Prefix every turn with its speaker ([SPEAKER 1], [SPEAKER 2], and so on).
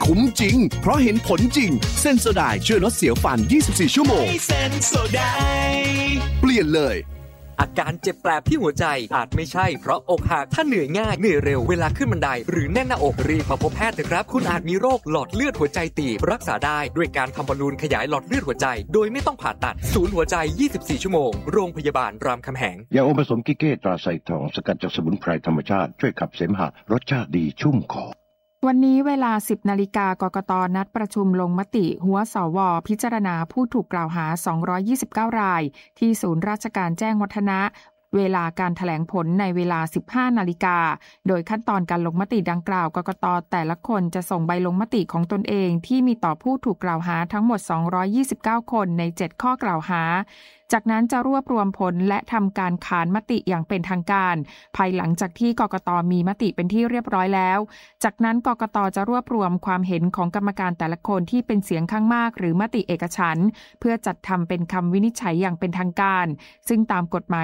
[SPEAKER 1] คุ้มจริงเพราะเห็นผลจริงเซนโซไดช่วยลดเสียวฟัน24ชั่วโมง
[SPEAKER 2] เซนโซได
[SPEAKER 1] เปลี่ยนเลย
[SPEAKER 3] อาการเจ็บแปลบที่หัวใจอาจไม่ใช่เพราะอกหักถ้าเหนื่อยง่ายเหนื่อยเร็วเวลาขึ้นบันไดหรือแน่นหน้าอกรีบมาพบแพทย์เถอะครับคุณอาจมีโรคหลอดเลือดหัวใจตีบรักษาได้ด้วยการทำบอลลูนขยายหลอดเลือดหัวใจโดยไม่ต้องผ่าตัดศูนย์หัวใจ24ชั่วโมงโรงพยาบาลรามคำแหง
[SPEAKER 4] ยาอมผสมกิเก้ตราไซทองสกัดจากสมุนไพรธรรมชาติช่วยขับเสมหะรสชาติดีชุ่มคอ
[SPEAKER 5] วันนี้เวลา 10 นาฬิกากกต.นัดประชุมลงมติหัวสว.พิจารณาผู้ถูกกล่าวหา229รายที่ศูนย์ราชการแจ้งวัฒนะเวลาการแถลงผลในเวลา 15 นาฬิกาโดยขั้นตอนการลงมติดังกล่าวกกต.แต่ละคนจะส่งใบลงมติของตนเองที่มีต่อผู้ถูกกล่าวหาทั้งหมด229คนใน7ข้อกล่าวหาจากนั้นจะรวบรวมผลและทำการขานมติอย่างเป็นทางการภายหลังจากที่กกต.มีมติเป็นที่เรียบร้อยแล้วจากนั้นกกต.จะรวบรวมความเห็นของกรรมการแต่ละคนที่เป็นเสียงข้างมากหรือมติเอกฉันท์เพื่อจัดทำเป็นคำวินิจฉัยอย่างเป็นทางการซึ่งตามกฎหมาย